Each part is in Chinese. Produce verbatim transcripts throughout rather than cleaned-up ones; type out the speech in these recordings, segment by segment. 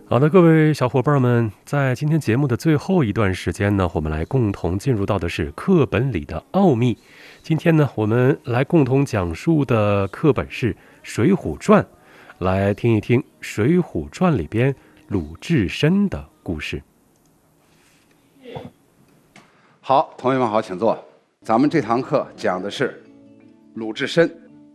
好的，各位小伙伴们，在今天节目的最后一段时间呢，我们来共同进入到的是课本里的奥秘。今天呢，我们来共同讲述的课本是《水浒传》，来听一听《水浒传》里边鲁智深的故事。 好，同学们好，请坐。咱们这堂课讲的是鲁智深。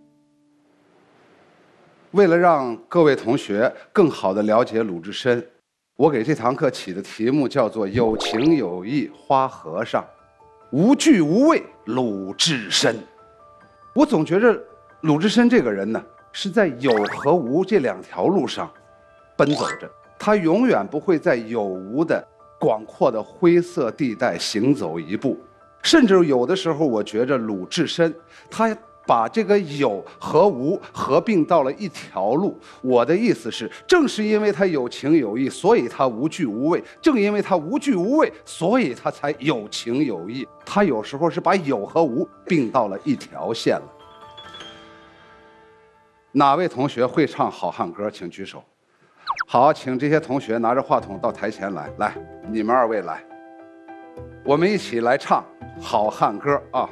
为了让各位同学更好地了解鲁智深，我给这堂课起的题目叫做有情有义花和尚，无惧无畏鲁智深。我总觉着鲁智深这个人呢，是在有和无这两条路上奔走着，他永远不会在有无的广阔的灰色地带行走一步。甚至有的时候我觉着鲁智深他把这个有和无合并到了一条路。我的意思是，正是因为他有情有义，所以他无惧无畏；正因为他无惧无畏，所以他才有情有义。他有时候是把有和无并到了一条线了。哪位同学会唱好汉歌，请举手。好，请这些同学拿着话筒到台前来。来，你们二位来，我们一起来唱好汉歌啊！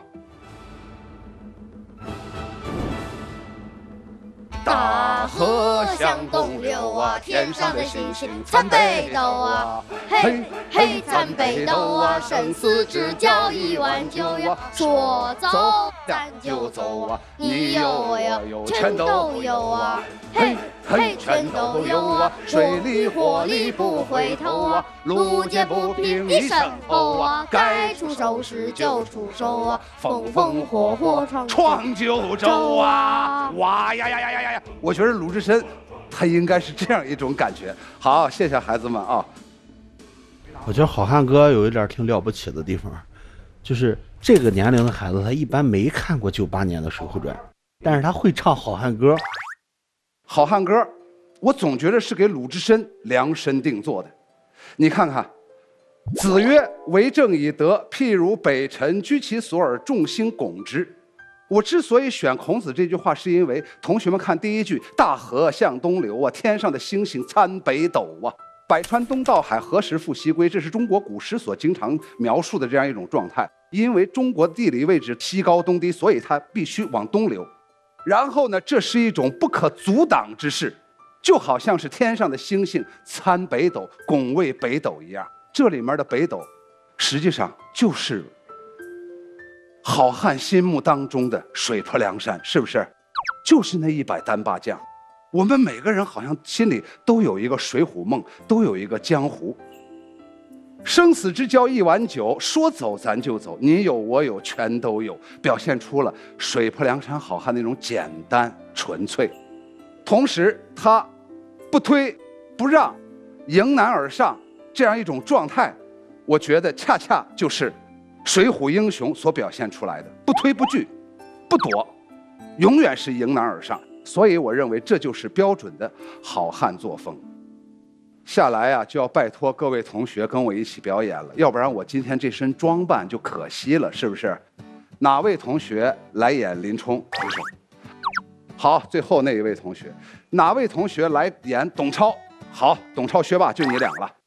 大河向东流啊，天上的星星参北斗啊，嘿嘿参北斗啊，生死之交一碗酒呀，说走咱就走啊，你有我有全都有啊，嘿嘿全都有啊，水里火里不回头啊，路见不平一声吼啊，该出手时就出手啊，风风火火闯闯九州啊！哇呀呀呀呀呀呀！我觉得鲁智深他应该是这样一种感觉。好，谢谢孩子们啊。 我觉得好汉歌有一点挺了不起的地方，就是这个年龄的孩子他一般没看过九八年的《水浒传》，但是他会唱好汉歌。 好汉歌我总觉得是给鲁智深量身定做的。你看看，子曰：为政以德，譬如北辰，居其所而众星拱之。我之所以选孔子这句话，是因为同学们看第一句，大河向东流啊，天上的星星参北斗啊，百川东到海，何时复西归？这是中国古诗所经常描述的这样一种状态。因为中国地理位置西高东低，所以它必须往东流。然后呢，这是一种不可阻挡之势，就好像是天上的星星参北斗，拱卫北斗一样。这里面的北斗，实际上就是好汉心目当中的水泊梁山，是不是？就是那一百单八将。我们每个人好像心里都有一个水浒梦，都有一个江湖。生死之交一碗酒，说走咱就走，你有我有全都有，表现出了水泊梁山好汉那种简单纯粹。同时他不推不让，迎难而上这样一种状态，我觉得恰恰就是水浒英雄所表现出来的，不推不拒不躲，永远是迎难而上。所以我认为这就是标准的好汉作风。下来啊，就要拜托各位同学跟我一起表演了，要不然我今天这身装扮就可惜了，是不是？哪位同学来演林冲？举手。好，最后那一位同学，哪位同学来演董超？好，董超学霸就你俩了。